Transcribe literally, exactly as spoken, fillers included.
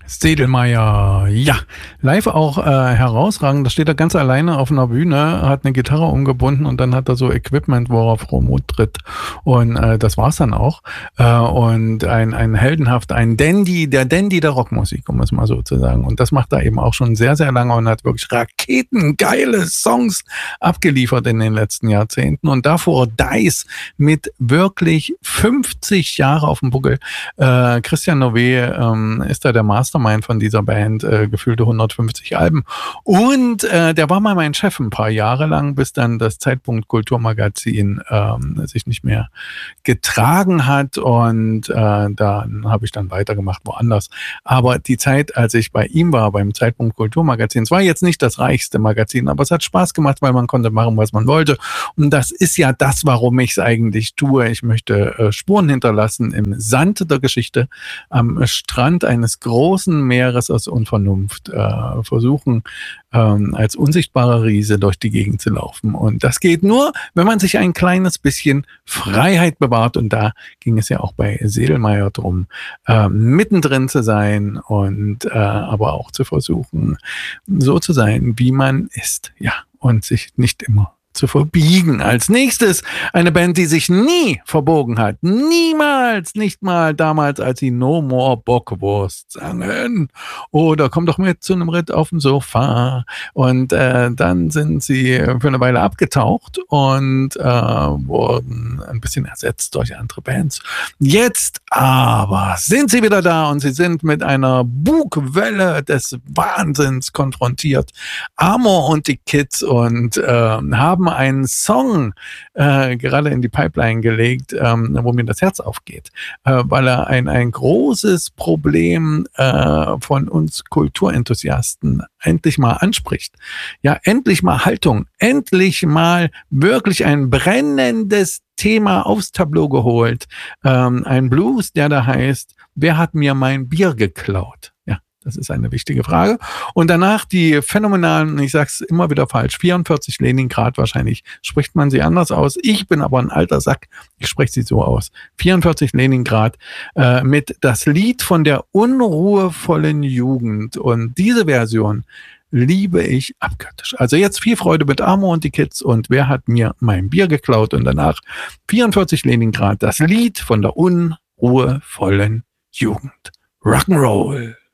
Sedlmayr, ja, live auch, äh, herausragend. Da steht er ganz alleine auf 'ner Bühne, hat 'ne Gitarre umgebunden und dann hat er so Equipment, wo er auf Komoot tritt. Und, äh, das war's dann auch. Äh, und ein ein heldenhaft ein Dandy, der Dandy der Rockmusik, um es mal so zu sagen. Und das macht er eben auch schon sehr, sehr lange und hat wirklich raketengeile Songs abgeliefert in den letzten Jahrzehnten. Und davor Dice mit wirklich fünfzig Jahre auf dem Buckel. Äh, Christian Nové, ähm, ist da der Mastermind von dieser Band, äh, gefühlte hundertfünfzig Alben. Und, äh, der war mal mein Chef 'n paar Jahre lang, bis dann das Zeitpunkt Kulturmagazin, ähm, sich nicht mehr getragen hat und, äh, dann habe ich dann weitergemacht woanders. Aber die Zeit, als ich bei ihm war, beim Zeitpunkt Kulturmagazin, es war jetzt nicht das reichste Magazin, aber es hat Spaß gemacht, weil man konnte machen, was man wollte. Und das ist ja das, warum ich's eigentlich tue. Ich möchte, äh, Spuren hinterlassen im Sand der Geschichte, am Strand eines großen Meeres aus Unvernunft, äh, versuchen, ähm, als unsichtbarer Riese durch die Gegend zu laufen. Und das geht nur, wenn man sich ein kleines bisschen Freiheit bewahrt. Und da ging es ja auch bei Sedlmayr drum, äh, mittendrin zu sein und, äh, aber auch zu versuchen, so zu sein, wie man ist. Ja, und sich nicht immer zu verbiegen. Als Nächstes eine Band, die sich nie verbogen hat. Niemals, nicht mal damals, als sie No More Bockwurst sangen. Oder Komm doch mit zu 'nem Ritt aufm Sofa. Und, äh, dann sind sie für 'ne Weile abgetaucht und, äh, wurden ein bisschen ersetzt durch andere Bands. Jetzt aber sind sie wieder da und sie sind mit einer Bugwelle des Wahnsinns konfrontiert. Amor und die Kids und, äh, haben einen Song, äh, gerade in die Pipeline gelegt, ähm, wo mir das Herz aufgeht, äh, weil er ein ein großes Problem, äh, von uns Kulturenthusiasten endlich mal anspricht. Ja, endlich mal Haltung, endlich mal wirklich ein brennendes Thema aufs Tableau geholt. Ähm, ein Blues, der da heißt: „Wer hat mir mein Bier geklaut?“ Ja, das ist eine wichtige Frage. Und danach die phänomenalen, ich sage es immer wieder falsch, vierundvierzig Leningrad, wahrscheinlich spricht man sie anders aus. Ich bin aber 'n alter Sack, ich spreche sie so aus. vierundvierzig Leningrad, äh, mit Das Lied von der unruhevollen Jugend. Und diese Version liebe ich abgöttisch. Also jetzt viel Freude mit Amor und die Kids und Wer hat mir mein Bier geklaut? Und danach vierundvierzig Leningrad, das Lied von der unruhevollen Jugend. Rock'n'Roll.